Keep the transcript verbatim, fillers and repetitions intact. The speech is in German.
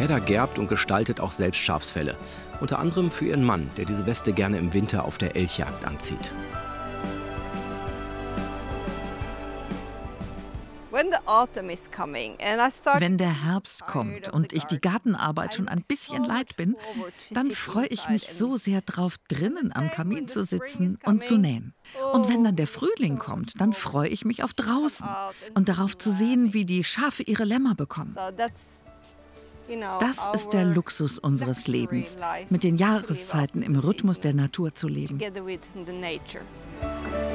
Hedda gerbt und gestaltet auch selbst Schafsfelle. Unter anderem für ihren Mann, der diese Weste gerne im Winter auf der Elchjagd anzieht. Wenn der Herbst kommt und ich die Gartenarbeit schon ein bisschen leid bin, dann freue ich mich so sehr drauf, drinnen am Kamin zu sitzen und zu nähen. Und wenn dann der Frühling kommt, dann freue ich mich auf draußen und darauf zu sehen, wie die Schafe ihre Lämmer bekommen. Das ist der Luxus unseres Lebens, mit den Jahreszeiten im Rhythmus der Natur zu leben.